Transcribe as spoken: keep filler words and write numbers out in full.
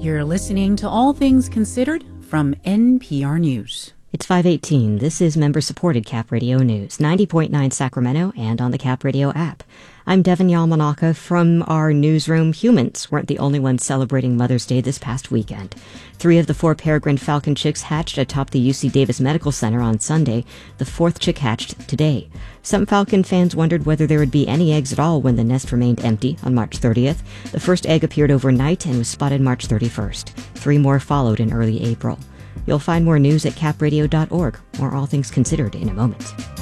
You're listening to All Things Considered from N P R News. It's five eighteen. This is member-supported Cap Radio News, ninety point nine Sacramento and on the Cap Radio app. I'm Devin Yamanaka from our newsroom. Humans weren't the only ones celebrating Mother's Day this past weekend. Three of the four peregrine falcon chicks hatched atop the U C Davis Medical Center on Sunday. The fourth chick hatched today. Some falcon fans wondered whether there would be any eggs at all when the nest remained empty on March thirtieth. The first egg appeared overnight and was spotted March thirty-first. Three more followed in early April. You'll find more news at cap radio dot org, or All Things Considered, in a moment.